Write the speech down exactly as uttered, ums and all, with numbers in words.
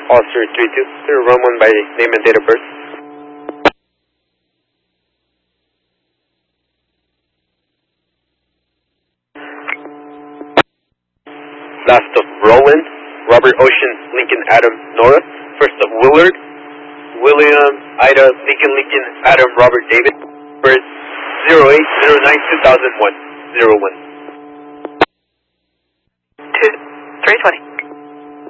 Officer three two, zero one one by name and date of birth. Last of Roland, Robert Ocean, Lincoln Adam Nora. First of Willard, William Ida Lincoln Lincoln Adam Robert David. Birth zero eight zero nine two thousand one, zero one. two, three twenty.